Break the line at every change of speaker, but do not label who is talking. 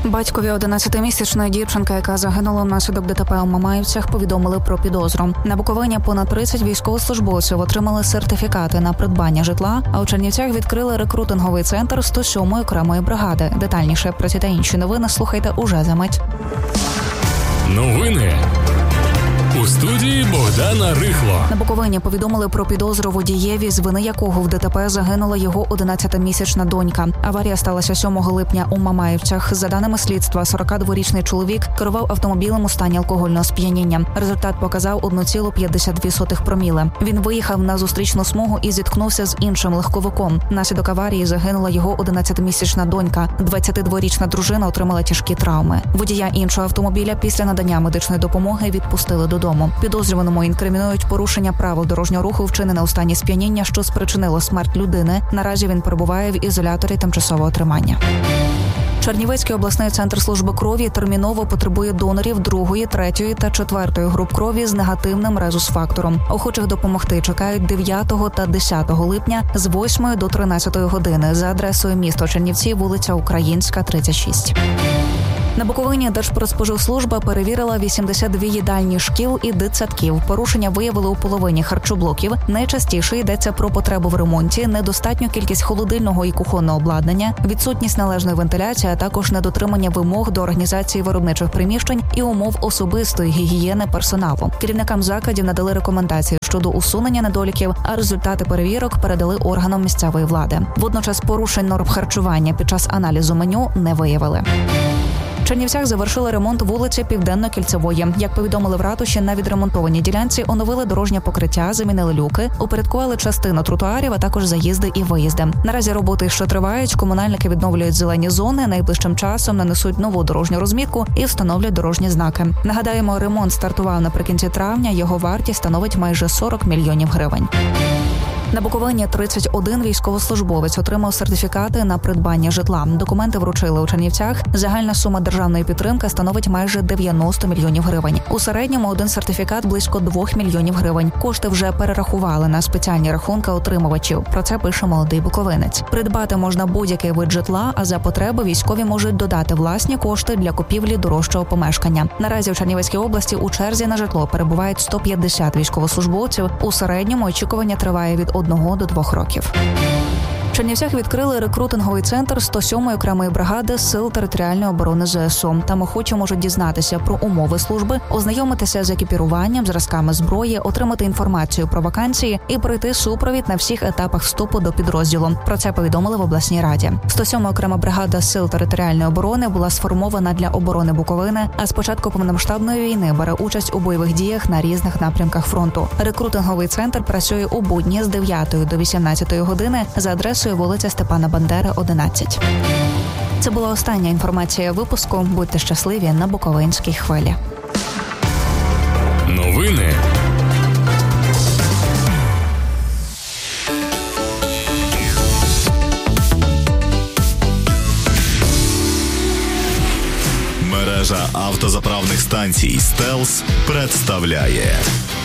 Батькові 11-місячної дівчинки, яка загинула внаслідок ДТП у Мамаївцях, повідомили про підозру. На Буковині понад 30 військовослужбовців отримали сертифікати на придбання житла, а у Чернівцях відкрили рекрутинговий центр 107-ї окремої бригади. Детальніше про ці та інші новини слухайте уже за мить.
Новини у студії Богдана Рихло.
На Буковині повідомили про підозру водієві, з вини якого в ДТП загинула його 11-місячна донька. Аварія сталася 7 липня у Мамаївцях. За даними слідства, 42-річний чоловік керував автомобілем у стані алкогольного сп'яніння. Результат показав 1,52 проміле. Він виїхав на зустрічну смугу і зіткнувся з іншим легковиком. Внаслідок аварії загинула його 11-місячна донька. 22-річна дружина отримала тяжкі травми. Водія іншого автомобіля після надання медичної допомоги відпустили додому. Підозрюваному інкримінують порушення правил дорожнього руху, вчинене у стані сп'яніння, що спричинило смерть людини. Наразі він перебуває в ізоляторі тимчасового тримання. Чернівецький обласний центр служби крові терміново потребує донорів 2-ї, 3-ї та 4-ї груп крові з негативним резус-фактором. Охочих допомогти чекають 9 та 10 липня з 8 до 13 години за адресою місто Чернівці, вулиця Українська, 36. На Буковині Держпродспоживслужба перевірила 82 їдальні шкіл і дитсадків. Порушення виявили у половині харчоблоків. Найчастіше йдеться про потребу в ремонті, недостатню кількість холодильного і кухонного обладнання, відсутність належної вентиляції, а також недотримання вимог до організації виробничих приміщень і умов особистої гігієни персоналу. Керівникам закладів надали рекомендації щодо усунення недоліків, а результати перевірок передали органам місцевої влади. Водночас порушень норм харчування під час аналізу меню не виявили. В Чернівцях завершили ремонт вулиці Південно-Кільцевої. Як повідомили в ратуші, на відремонтованій ділянці оновили дорожнє покриття, замінили люки, упорядкували частину тротуарів, а також заїзди і виїзди. Наразі роботи ще тривають, комунальники відновлюють зелені зони, найближчим часом нанесуть нову дорожню розмітку і встановлять дорожні знаки. Нагадаємо, ремонт стартував наприкінці травня, його вартість становить майже 40 мільйонів гривень. На Буковині 31 військовослужбовець отримав сертифікати на придбання житла. Документи вручили у Чернівцях. Загальна сума державної підтримки становить майже 90 мільйонів гривень. У середньому один сертифікат близько 2 мільйонів гривень. Кошти вже перерахували на спеціальні рахунки отримувачів. Про це пише молодий буковинець. Придбати можна будь-який вид житла, а за потреби військові можуть додати власні кошти для купівлі дорожчого помешкання. Наразі в Чернівецькій області у черзі на житло перебувають 150 військовослужбовців. У середньому очікування триває від 1 до 2 років. В Чернівцях відкрили рекрутинговий центр 107-ї окремої бригади Сил територіальної оборони ЗСУ. Там охочі можуть дізнатися про умови служби, ознайомитися з екіпіруванням, зразками зброї, отримати інформацію про вакансії і пройти супровід на всіх етапах вступу до підрозділу. Про це повідомили в обласній раді. 107-ма окрема бригада Сил територіальної оборони була сформована для оборони Буковини, а з початку повномасштабної війни бере участь у бойових діях на різних напрямках фронту. Рекрутинговий центр працює у будні з 9 до 18 години за адресою вулиця Степана Бандери, 11. Це була остання інформація випуску. Будьте щасливі на Буковинській хвилі.
Новини.
Мережа автозаправних станцій «Стелс» представляє